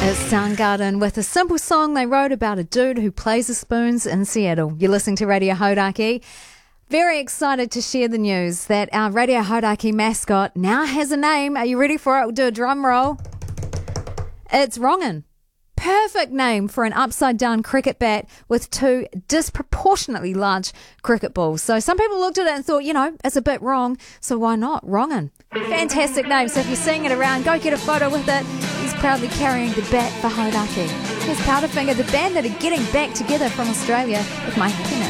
It's Soundgarden with a simple song they wrote about a dude who plays the spoons in Seattle. You're listening to Radio Hauraki. Very excited to share the news that our Radio Hauraki mascot now has a name. Are you ready for it? We'll do a drum roll. It's Rongan. Perfect name for an upside-down cricket bat with two disproportionately large cricket balls. So some people looked at it and thought, it's a bit wrong, so why not? Rongan. Fantastic name. So if you're seeing it around, go get a photo with it. He's proudly carrying the bat for Hauraki. Here's Powderfinger, the band that are getting back together from Australia with My Happiness.